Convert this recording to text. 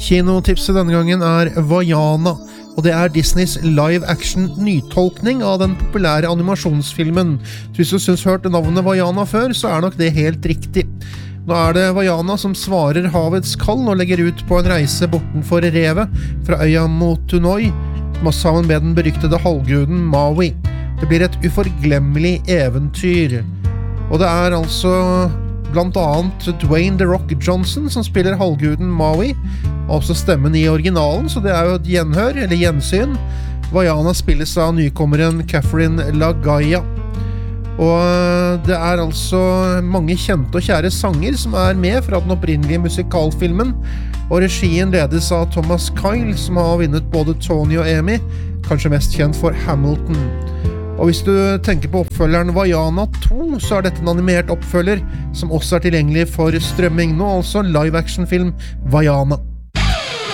Kinotipset denne gangen Vaiana, og det Disneys live-action nytolkning av den populære animasjonsfilmen. Så hvis du synes hørt navnet Vaiana før, så nok det helt riktig. Nå det Vaiana som svarer havets kall og legger ut på en reise bortenfor revet fra øya Motunoi, sammen med den beryktede halvguden Maui. Det blir et uforglemmelig eventyr. Og det altså blant annet Dwayne The Rock Johnson som spiller halvguden Maui, og også stemmen I originalen, så det jo et gjenhør, eller gjensyn. Vaiana spilles av nykommeren Catherine Lagaya. Og det altså mange kjente og kjære sanger som med fra den opprinnelige musikalfilmen, og regien ledes av Thomas Kyle, som har vunnet både Tony og Emmy, kanskje mest kjent for Hamilton. Og hvis du tenker på oppfølgeren Vaiana 2, så dette en animert oppfølger som også tilgjengelig for strømming nå, altså live-action-film Vaiana.